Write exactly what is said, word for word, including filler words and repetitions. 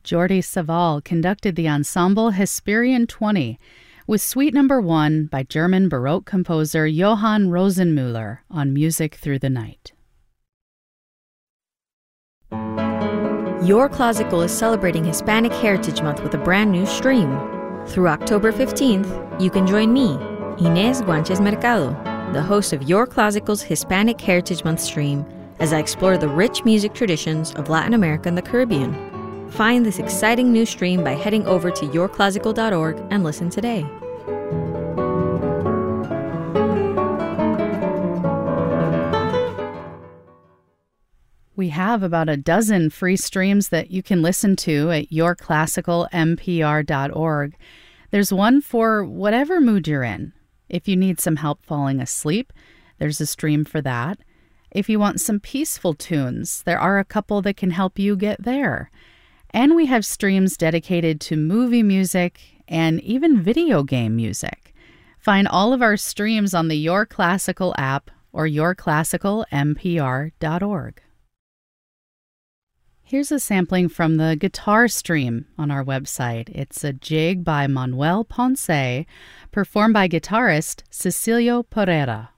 Jordi Savall conducted the ensemble Hesperian twenty with Suite Number One by German Baroque composer Johann Rosenmüller on Music Through the Night. Your Classical is celebrating Hispanic Heritage Month with a brand new stream. Through October fifteenth, you can join me, Inés Guanches Mercado, the host of Your Classical's Hispanic Heritage Month stream, as I explore the rich music traditions of Latin America and the Caribbean. Find this exciting new stream by heading over to your classical dot org and listen today. We have about a dozen free streams that you can listen to at your classical m p r dot org. There's one for whatever mood you're in. If you need some help falling asleep, there's a stream for that. If you want some peaceful tunes, there are a couple that can help you get there. And we have streams dedicated to movie music and even video game music. Find all of our streams on the Your Classical app or your classical m p r dot org. Here's a sampling from the guitar stream on our website. It's a jig by Manuel Ponce, performed by guitarist Cecilio Pereira.